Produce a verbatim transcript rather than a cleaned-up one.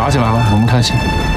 打起来了，我们看戏。